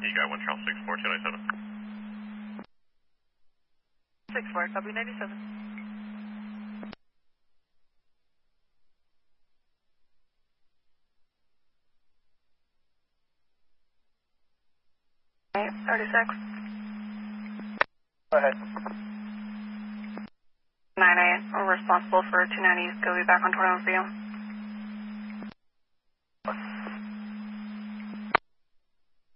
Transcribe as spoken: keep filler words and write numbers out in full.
You got one Charles six four two nine seven. six four, copy ninety-seven. thirty-six. Go ahead. nine eight, we're responsible for two ninety East, go be back on Torrance View.